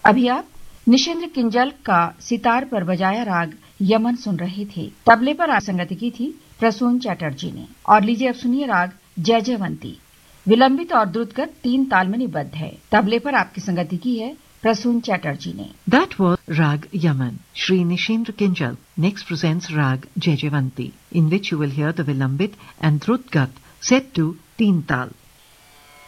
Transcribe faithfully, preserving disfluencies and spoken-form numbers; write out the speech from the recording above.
अभी आप निशिंद्र किंजल का सितार पर बजाया राग यमन सुन रहे थे। तबले पर आसंगति की थी प्रसून चैटर्जी ने। और लीजिए अब सुनिए राग जयजयवंती। विलंबित और द्रुतगत तीन ताल में निबद्ध है। तबले पर आपकी संगति की है प्रसून चैटर्जी ने। That was Rag Yaman. Shri Nishindra Kinjal next presents Rag Jaijavanti, in which you will hear the Vilambit and Drutgat set to Teen Tal.